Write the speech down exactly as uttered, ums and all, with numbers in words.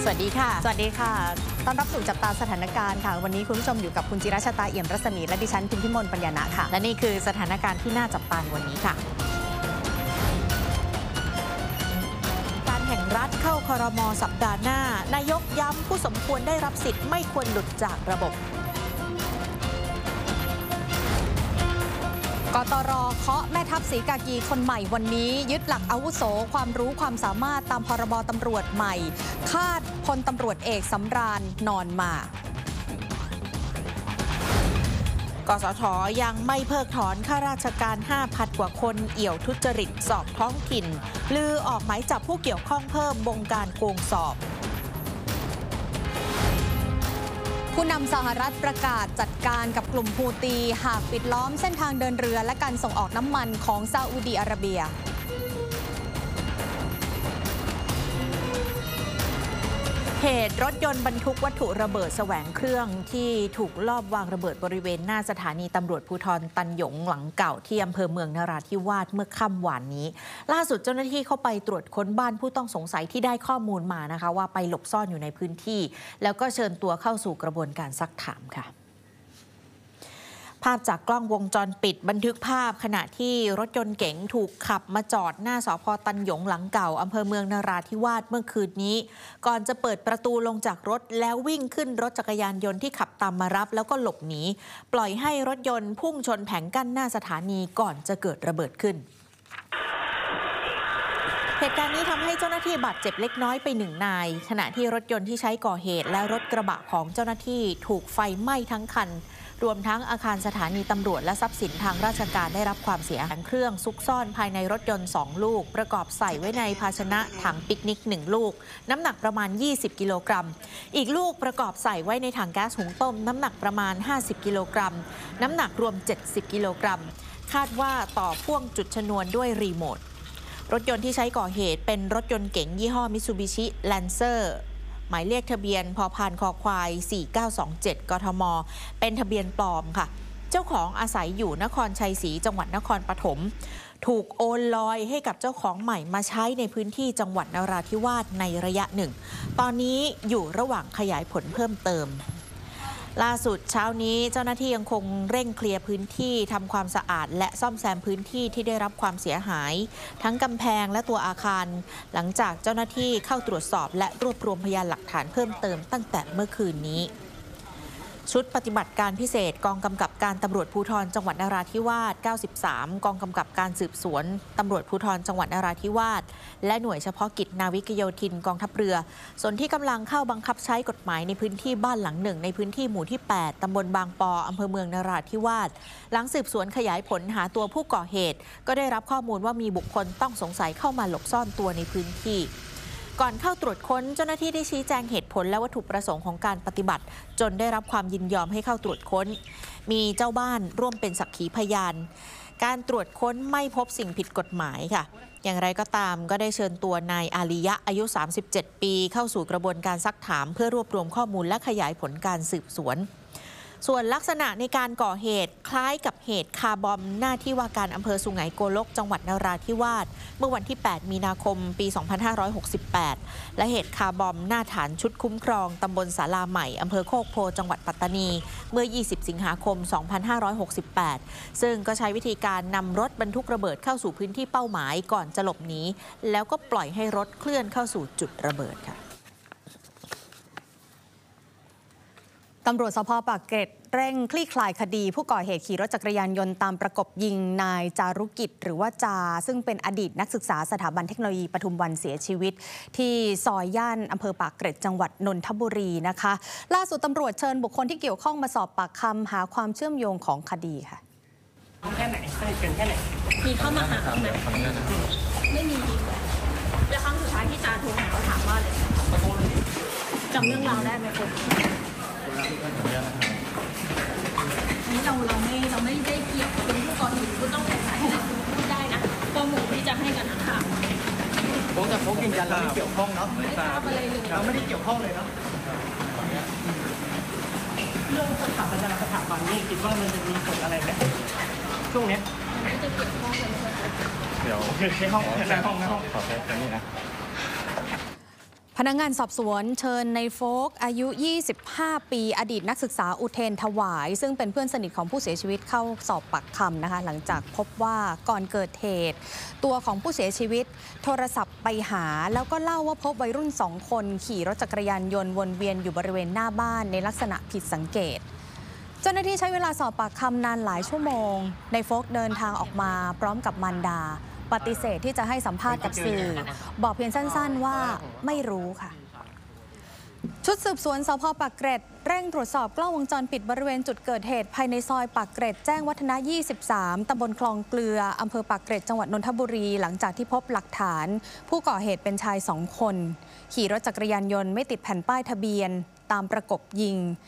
สวัสดีค่ะสวัสดีค่ะต้อนรับสู่จับตาสถานการณ์ค่ะวันนี้คุณผู้ชมอยู่กับคุณจิรัชตาเอี่ยมรัศมีและดิฉันพิมพิมลปัญญาณะค่ะและนี่คือสถานการณ์ที่น่าจับตาวันนี้ค่ะการแห่งรัฐเข้าครม.สัปดาห์หน้านายกย้ำผู้สมควรได้รับสิทธิ์ไม่ควรหลุดจากระบบกตร.เคาะแม่ทัพศรีกากีคนใหม่วันนี้ยึดหลักอาวุโสความรู้ความสามารถตามพรบตำรวจใหม่คาดพลตำรวจเอกสำราญนอนมากสท.ยังไม่เพิกถอนข้าราชการ ห้าพัน กว่าคนเอี่ยวทุจริตสอบท้องถิ่นลือออกหมายจับผู้เกี่ยวข้องเพิ่มบงการโกงสอบผู้นำสหรัฐประกาศจัดการกับกลุ่มฮูตีหากปิดล้อมเส้นทางเดินเรือและการส่งออกน้ำมันของซาอุดีอาระเบียเหตุรถยนต์บรรทุกวัตถุระเบิดแสวงเครื่องที่ถูกลอบวางระเบิดบริเวณหน้าสถานีตำรวจภูธรตันหยงหลังเก่าที่อำเภอเมืองนราธิวาสเมื่อค่ำวานนี้ล่าสุดเจ้าหน้าที่เข้าไปตรวจค้นบ้านผู้ต้องสงสัยที่ได้ข้อมูลมานะคะว่าไปหลบซ่อนอยู่ในพื้นที่แล้วก็เชิญตัวเข้าสู่กระบวนการซักถามค่ะภาพจากกล้องวงจรปิดบันทึกภาพขณะที่รถยนต์เก๋งถูกขับมาจอดหน้าสภ.ตันหยงหลังเก่าอำเภอเมืองนราธิวาสเมื่อคืนนี้ก่อนจะเปิดประตูลงจากรถแล้ววิ่งขึ้นรถจักรยานยนต์ที่ขับตามมารับแล้วก็หลบหนีปล่อยให้รถยนต์พุ่งชนแผงกั้นหน้าสถานีก่อนจะเกิดระเบิดขึ้นเหตุการณ์นี้ทำให้เจ้าหน้าที่บาดเจ็บเล็กน้อยไปหนึ่งนายขณะที่รถยนต์ที่ใช้ก่อเหตุและรถกระบะของเจ้าหน้าที่ถูกไฟไหม้ทั้งคันรวมทั้งอาคารสถานีตำรวจและทรัพย์สินทางราชการได้รับความเสียหายเครื่องซุกซ่อนภายในรถยนต์สองลูกประกอบใส่ไว้ในภาชนะถังปิกนิกหนึ่งลูกน้ำหนักประมาณยี่สิบกิโลกรัมอีกลูกประกอบใส่ไว้ในถังแก๊สหุงต้มน้ำหนักประมาณห้าสิบกิโลกรัมน้ำหนักรวมเจ็ดสิบกิโลกรัมคาดว่าต่อพ่วงจุดชนวนด้วยรีโมทรถยนต์ที่ใช้ก่อเหตุเป็นรถยนต์เก๋งยี่ห้อมิตซูบิชิแลนเซอร์หมายเลขทะเบียนพพ.คควายสี่เก้าสองเจ็ดกทมเป็นทะเบียนปลอมค่ะเจ้าของอาศัยอยู่นครชัยศรีจังหวัดนครปฐมถูกโอนลอยให้กับเจ้าของใหม่มาใช้ในพื้นที่จังหวัดนราธิวาสในระยะหนึ่งตอนนี้อยู่ระหว่างขยายผลเพิ่มเติมล่าสุดเช้านี้เจ้าหน้าที่ยังคงเร่งเคลียร์พื้นที่ทำความสะอาดและซ่อมแซมพื้นที่ที่ได้รับความเสียหายทั้งกำแพงและตัวอาคารหลังจากเจ้าหน้าที่เข้าตรวจสอบและรวบรวมพยานหลักฐานเพิ่มเติมตั้งแต่เมื่อคืนนี้ชุดปฏิบัติการพิเศษกองกำกับการตำรวจภูธรจังหวัดนราธิวาสเก้าสิบสามกองกำกับการสืบสวนตำรวจภูธรจังหวัดนราธิวาสและหน่วยเฉพาะกิจนาวิกโยธินกองทัพเรือส่วนที่กำลังเข้าบังคับใช้กฎหมายในพื้นที่บ้านหลังหนึ่งในพื้นที่หมู่ที่แปดตำบลบางปออำเภอเมืองนราธิวาสหลังสืบสวนขยายผลหาตัวผู้ก่อเหตุก็ได้รับข้อมูลว่ามีบุคคลต้องสงสัยเข้ามาหลบซ่อนตัวในพื้นที่ก่อนเข้าตรวจค้นเจ้าหน้าที่ได้ชี้แจงเหตุผลและวัตถุประสงค์ของการปฏิบัติจนได้รับความยินยอมให้เข้าตรวจค้นมีเจ้าบ้านร่วมเป็นสักขีพยานการตรวจค้นไม่พบสิ่งผิดกฎหมายค่ะอย่างไรก็ตามก็ได้เชิญตัวนายอาลียะอายุสามสิบเจ็ดปีเข้าสู่กระบวนการซักถามเพื่อรวบรวมข้อมูลและขยายผลการสืบสวนส่วนลักษณะในการก่อเหตุคล้ายกับเหตุคาร์บอมหน้าที่ว่าการอำเภอสุไหงโกลกจังหวัดนราธิวาสเมื่อวันที่แปดมีนาคมปีสองพันห้าร้อยหกสิบแปดและเหตุคาร์บอมหน้าฐานชุดคุ้มครองตำบลศาลาใหม่อำเภอโคกโพจังหวัดปัตตานีเมื่อยี่สิบสิงหาคมสองพันห้าร้อยหกสิบแปดซึ่งก็ใช้วิธีการนำรถบรรทุกระเบิดเข้าสู่พื้นที่เป้าหมายก่อนจะหลบหนีแล้วก็ปล่อยให้รถเคลื่อนเข้าสู่จุดระเบิดค่ะตำรวจสภ.ปากเกร็ดเร่งคลี่คลายคดีผู้ก่อเหตุขี่รถจักรยานยนต์ตามประกบยิงนายจารุกิจหรือว่าจาซึ่งเป็นอดีตนักศึกษาสถาบันเทคโนโลยีปทุมวันเสียชีวิตที่ซอยย่านอำเภอปากเกร็ดจังหวัดนนทบุรีนะคะล่าสุดตำรวจเชิญบุคคลที่เกี่ยวข้องมาสอบปากคำหาความเชื่อมโยงของคดีค่ะแค่ไหนสนิทกันแค่ไหนมีเข้ามาหาไหมไม่มีแล้วครั้งสุดท้ายที่จาโทรหาเขาถามว่าอะไรจำเรื่องราวได้ไหมคนนี้เราเราไม่เราไม่ได้เกี่ยวกับผู้ก่อเหตุผู้ต้องสงสัยอะไรพูดได้นะข้อมูลที่จะให้กันนักข่าวโค้งกับโค้งยืนยันเราไม่เกี่ยวข้องเนาะไม่ทราบอะไรเลยเราไม่ได้เกี่ยวข้องเลยเนาะเรื่องคนขับประจำสถาบันนี่คิดว่ามันจะมีผลอะไรไหมช่วงนี้ไม่จะเกี่ยวข้องกันเลยเดี๋ยวในห้องในห้องในห้องตพนักงานสอบสวนเชิญในโฟกอายุ ยี่สิบห้า ปีอดีตนักศึกษาอุเทรนถวาย ซึ่งเป็นเพื่อนสนิทของผู้เสียชีวิตเข้าสอบปากคำนะคะหลังจากพบว่าก่อนเกิดเหตุตัวของผู้เสียชีวิตโทรศัพท์ไปหาแล้วก็เล่าว่าพบวัยรุ่นสองคนขี่รถจักรยานยนต์วนเวียนอยู่บริเวณหน้าบ้านในลักษณะผิดสังเกตเจ้าหน้าที่ใช้เวลาสอบปากคำนานหลายชั่วโมงในโฟกเดินทางออกมาพร้อมกับมารดาปฏิเสธที่จะให้สัมภาษณ์กับสื่อบอกเพียงสั้นๆว่าไม่รู้ค่ะชุดสืบสวนสภ.ปากเกร็ดเร่งตรวจสอบกล้องวงจรปิดบริเวณจุดเกิดเหตุภายในซอยปากเกร็ดแจ้งวัฒนะ ยี่สิบสาม ตำบลคลองเกลืออำเภอปากเกร็ดจังหวัดนนทบุรีหลังจากที่พบหลักฐานผู้ก่อเหตุเป็นชายสองคนขี่รถจักรยานยนต์ไม่ติดแผ่นป้ายทะเบียนตามประกบยิง